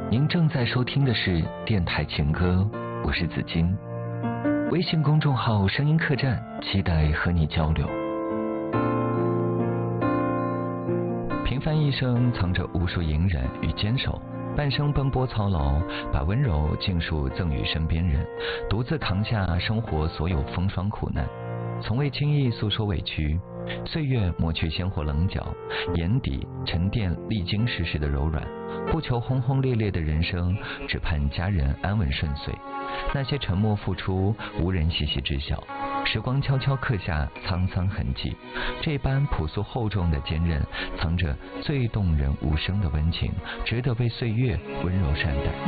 您正在收听的是电台情歌，我是子金。微信公众号声音客栈，期待和你交流。平凡一生藏着无数隐忍与坚守，半生奔波操劳，把温柔尽数赠予身边人，独自扛下生活所有风霜苦难，从未轻易诉说委屈。岁月抹去鲜活棱角，眼底沉淀历经世事的柔软，不求轰轰烈烈的人生，只盼家人安稳顺遂。那些沉默付出，无人细细知晓，时光悄悄刻下沧桑痕迹。这般朴素厚重的坚韧，藏着最动人无声的温情，值得被岁月温柔善待。